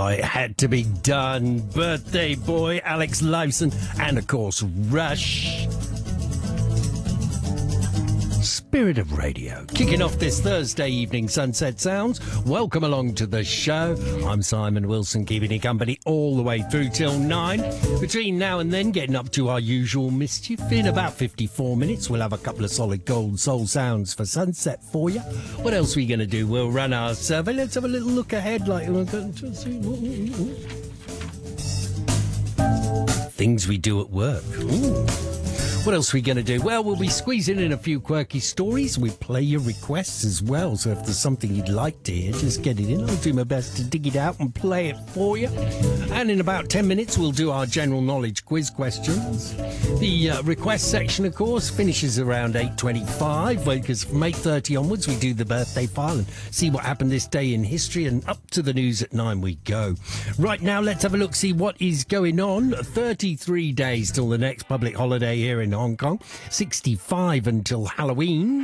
it had to be done. Birthday Boy, Alex Lifeson, and of course, Rush. Spirit of Radio. Kicking off this Thursday evening, Sunset Sounds. Welcome along to the show. I'm Simon Wilson, keeping you company all the way through till 9. Between now and then, getting up to our usual mischief. In about 54 minutes, we'll have a couple of solid gold soul sounds for sunset for you. What else are we going to do? We'll run our survey. Let's have a little look ahead. Things we do at work. Ooh. What else are we going to do? Well, we'll be squeezing in a few quirky stories. We play your requests as well. So if there's something you'd like to hear, just get it in. I'll do my best to dig it out and play it for you. And in about 10 minutes, we'll do our general knowledge quiz questions. The request section, of course, finishes around 8:25, because from 8:30 onwards, we do the birthday file and see what happened this day in history, and up to the news at 9 we go. Right now, let's have a look, see what is going on. 33 days till the next public holiday here in Hong Kong, 65 until Halloween,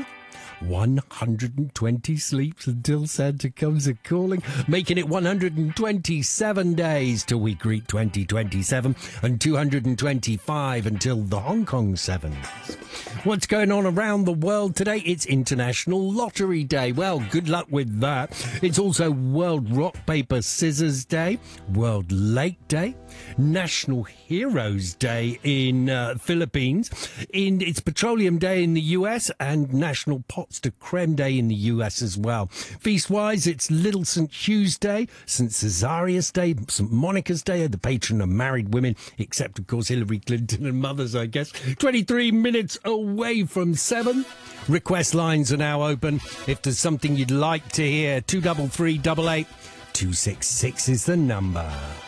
120 sleeps until Santa comes a-calling, making it 127 days till we greet 2027, and 225 until the Hong Kong Sevens. What's going on around the world today? It's International Lottery Day. Well, good luck with that. It's also World Rock, Paper, Scissors Day, World Lake Day, National Heroes Day in Philippines, it's Petroleum Day in the US, and National Pots de Creme Day in the US as well. Feast-wise, it's Little St. Hugh's Day, St. Cesarius Day, St. Monica's Day, the patron of married women, except, of course, Hillary Clinton and mothers, I guess. 23 minutes away from 7. Request lines are now open. If there's something you'd like to hear, 233 88 266 is the number.